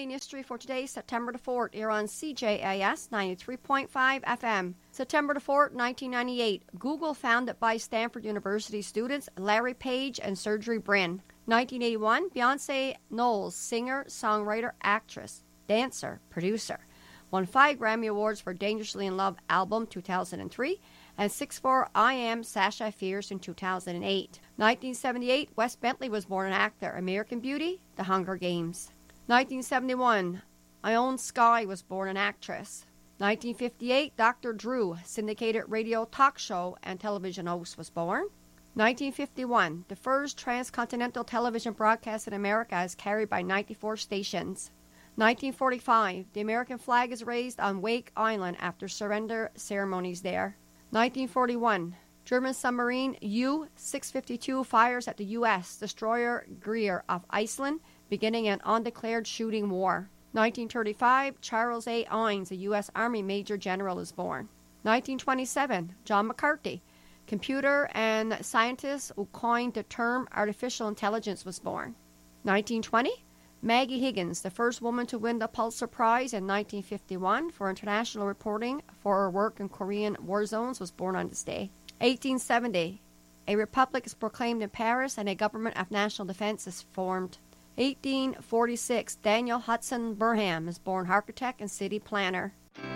in history for today, September the 4th, here on CJAS 93.5 FM. September the 4th, 1998, Google founded by Stanford University students Larry Page and Sergey Brin. 1981, Beyonce Knowles, singer, songwriter, actress, dancer, producer. Won 5 Grammy Awards for Dangerously in Love album 2003 and 6 for I Am Sasha Fierce in 2008. 1978, Wes Bentley was born an actor, American Beauty, The Hunger Games. 1971, Ione Skye was born an actress. 1958, Dr. Drew, syndicated radio talk show and television host, was born. 1951, the first transcontinental television broadcast in America is carried by 94 stations. 1945, the American flag is raised on Wake Island after surrender ceremonies there. 1941, German submarine U-652 fires at the U.S. destroyer Greer off Iceland, beginning an undeclared shooting war. 1935, Charles A. Innes, a U.S. Army Major General, is born. 1927, John McCarthy, computer and scientist who coined the term artificial intelligence, was born. 1920, Maggie Higgins, the first woman to win the Pulitzer Prize in 1951 for international reporting for her work in Korean war zones, was born on this day. 1870, a republic is proclaimed in Paris and a government of national defense is formed. 1846, Daniel Hudson Burham is born architect and city planner.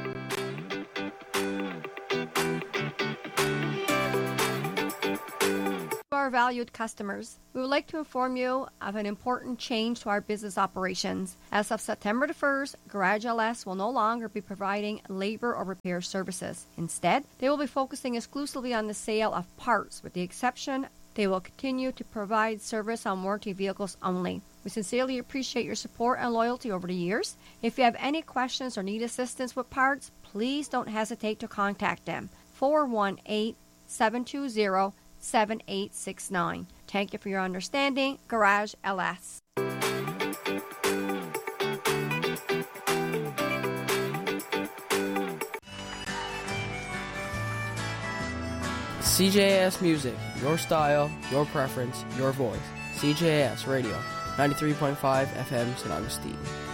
Our valued customers, we would like to inform you of an important change to our business operations. As of September the 1st, Garage LS will no longer be providing labor or repair services. Instead, they will be focusing exclusively on the sale of parts, with the exception they will continue to provide service on warranty vehicles only. We sincerely appreciate your support and loyalty over the years. If you have any questions or need assistance with parts, please don't hesitate to contact them. 418-720-7869. Thank you for your understanding. Garage LS. CJAS Music, your style, your preference, your voice. CJAS Radio, 93.5 FM, St. Augustine.